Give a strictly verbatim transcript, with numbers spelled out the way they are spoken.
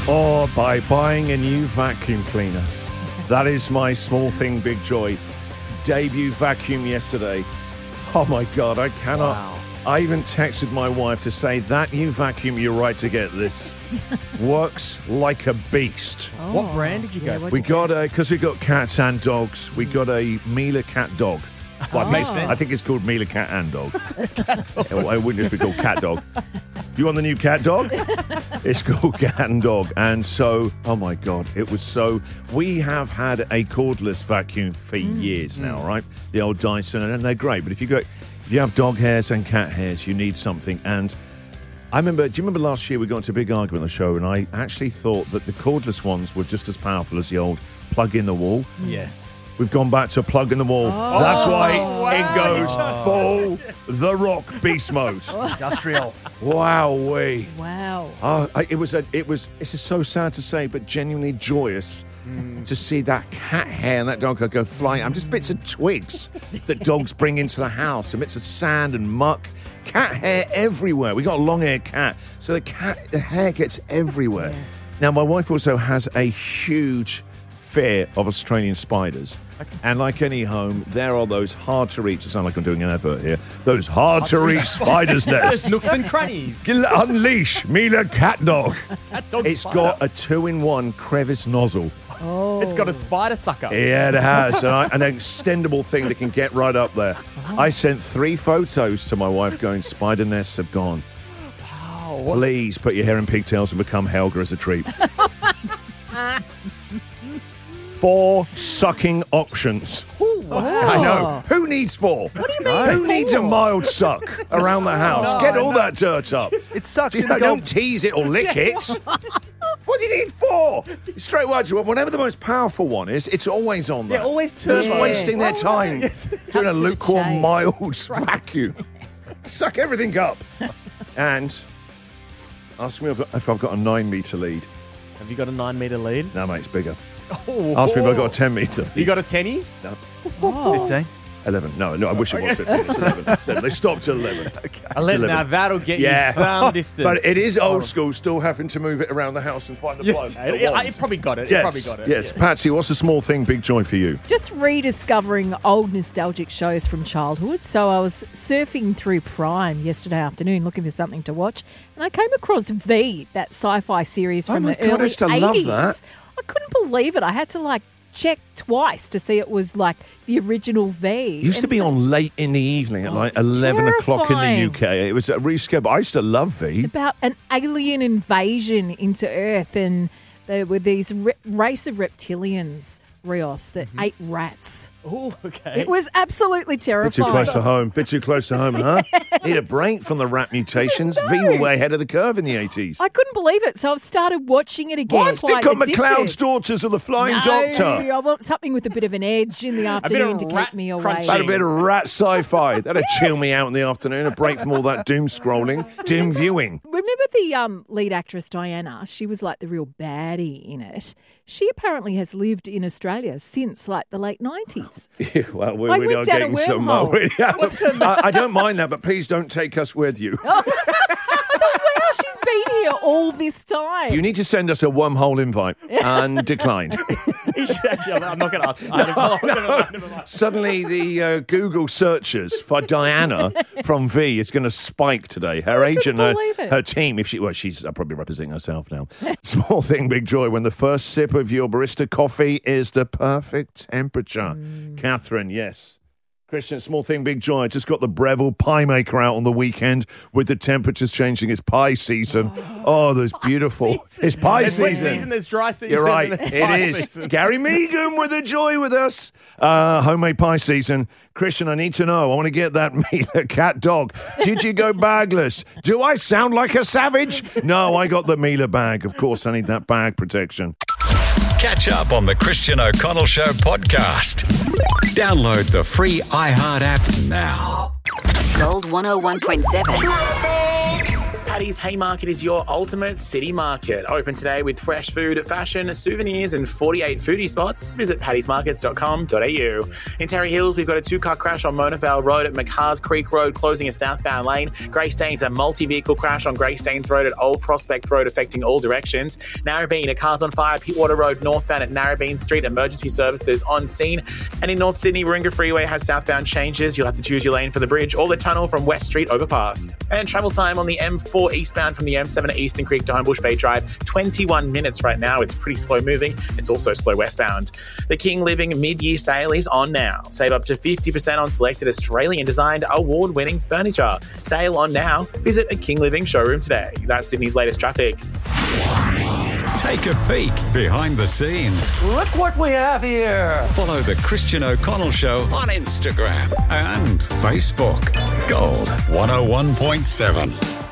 Or by buying a new vacuum cleaner. That is my small thing, big joy. Debut vacuum yesterday. Oh my God, I cannot. Wow. I even texted my wife to say, that new vacuum, you're right to get this. Works like a beast. Oh. What brand did you go yeah, for? We got a, because we got cats and dogs, we got a Miele cat dog. Well, oh. Makes sense. I think it's called Miele cat and dog. Cat dog. It wouldn't just be called cat dog. You want the new cat dog? It's called cat and dog. And so, oh my God, it was so... We have had a cordless vacuum for mm. years now, mm. right? The old Dyson, and they're great. But if you go, if you have dog hairs and cat hairs, you need something. And I remember, do you remember last year we got into a big argument on the show, and I actually thought that the cordless ones were just as powerful as the old plug in the wall? Yes. We've gone back to plug in the wall. Oh. That's why wow. it goes full The Rock beast mode. Industrial. Wow-wee. Wow. Oh, I, it was a, it was. This is so sad to say, but genuinely joyous mm. to see that cat hair and that dog go flying. I'm just bits of twigs that dogs bring into the house, and bits of sand and muck. Cat hair everywhere. We got a long-haired cat, so the cat the hair gets everywhere. Yeah. Now, my wife also has a huge fear of Australian spiders. Okay. And like any home, there are those hard-to-reach, it sounds like I'm doing an advert here, those hard-to-reach spiders' nests. Nooks and crannies. Unleash Miele cat dog. Cat dog It's spider. got a two-in-one crevice nozzle. Oh. It's got a spider sucker. Yeah, it has. and I, an extendable thing that can get right up there. Oh. I sent three photos to my wife going, spider nests have gone. Wow. Please put your hair in pigtails and become Helga as a treat. Four sucking options. Ooh, wow. I know. Who needs four? What do you mean? Who four? needs a mild suck around the house? No, Get all no. that dirt up. It sucks. You in know, the don't golf. tease it or lick it. What do you need four? Straight away, whatever the most powerful one is, it's always on there. They're always They're just turbo. wasting their Yes. time Yes. doing a to the lukewarm, chase. mild vacuum. Suck everything up. And ask me if, if I've got a nine-metre lead. Have you got a nine metre lead? No, mate, it's bigger. Oh, Ask me if I've got a ten-metre lead. You got a tenny? No. Oh. fifteen. eleven. No, no, I wish it was fifteen. It's eleven. It's eleven. They stopped at eleven. Okay. eleven. Now that'll get Yeah. you some distance. But it is old school, still having to move it around the house and find the Yes, plug. it, it, it probably got it. Yes, It probably got it. yes. Yeah. Patsy, what's the small thing, big joy for you? Just rediscovering old nostalgic shows from childhood. So I was surfing through Prime yesterday afternoon looking for something to watch, and I came across V, that sci-fi series from Oh my the God, I early used to love eighties. that. I couldn't believe it. I had to like check twice to see it was like the original V. It used to And be so- on late in the evening at Oh, like it's eleven o'clock in the terrifying. U K. It was a reschedule. I used to love V. about an alien invasion into Earth, and there were these re- race of reptilians, Rios, that Mm-hmm. ate rats. Oh, okay. It was absolutely Bit terrifying. too close to home. Bit too close to home, huh? Need a break from the rat mutations. V were way ahead of the curve in the eighties. I couldn't believe it, so I've started watching it again. What? They've quite got addicted. McLeod's Daughters of the Flying no, Doctor. I want something with a bit of an edge in the bit afternoon of to rat keep me away. crunching. Had a bit of rat sci-fi. That'd chill me out in the afternoon. A break from all that doom scrolling, doom viewing. Remember the um, lead actress Diana? She was like the real baddie in it. She apparently has lived in Australia since like the late nineties. Yeah, well, we, I we went are down a getting some. Uh, wormhole. we- I, I don't mind that, but please don't take us with you. I thought, wow, she's been here all this time. You need to send us a wormhole invite and declined. You should actually, I'm not going to ask. I don't know. Never mind, never mind. Suddenly, the uh, Google searches for Diana from V is going to spike today. Her agent, her, believe it. her team, if she, well, she's uh, probably representing herself now. Small thing, big joy. When the first sip of your barista coffee is the perfect temperature. Mm. Catherine, yes. Christian, small thing, big joy. I just got the Breville pie maker out on the weekend with the temperatures changing. It's pie season. Oh, there's beautiful. season. It's pie There's wet season. season, there's dry season. You're right. and there's It pie is. season. Gary Megan with the joy with us. Uh, homemade pie season. Christian, I need to know. I want to get that Miele cat dog. Did you go bagless? Do I sound like a savage? No, I got the Miele bag. Of course, I need that bag protection. Catch up on the Christian O'Connell Show podcast. Download the free iHeart app now. Gold one oh one point seven. Paddy's Haymarket is your ultimate city market. Open today with fresh food, fashion, souvenirs and forty-eight foodie spots. Visit paddys markets dot com dot a u. In Terry Hills, we've got a two-car crash on Monavale Road at McCars Creek Road, closing a southbound lane. Greystanes, a multi-vehicle crash on Greystanes Road at Old Prospect Road, affecting all directions. Narrabeen, a car's on fire, Pittwater Road northbound at Narrabeen Street, emergency services on scene. And in North Sydney, Warringah Freeway has southbound changes. You'll have to choose your lane for the bridge or the tunnel from West Street overpass. And travel time on the M four eastbound from the M seven at Eastern Creek to Homebush Bay Drive, twenty-one minutes right now. It's pretty slow moving. It's also slow westbound. The King Living mid-year sale is on now. Save up to fifty percent on selected Australian-designed award-winning furniture. Sale on now. Visit a King Living showroom today. That's Sydney's latest traffic. Take a peek behind the scenes. Look what we have here. Follow The Christian O'Connell Show on Instagram and Facebook. Gold one oh one point seven.